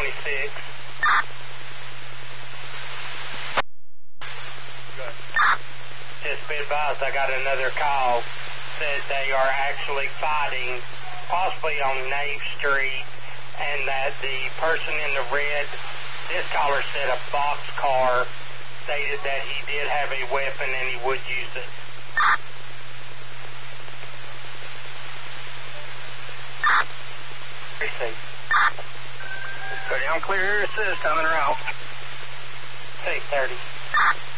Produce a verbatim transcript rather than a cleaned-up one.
twenty-six. Good. Just be advised, I got another call. Said they are actually fighting, possibly on Nave Street, and that the person in the red, this caller said a boxcar, stated that he did have a weapon and he would use it. Receive. Pretty unclear, assist, coming around. six thirty.